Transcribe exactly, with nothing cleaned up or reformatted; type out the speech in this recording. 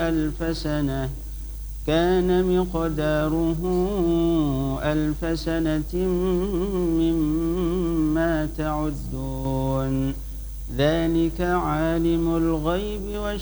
ألف سنة كان مقداره ألف سنة مما تعدون ذلك عالم الغيب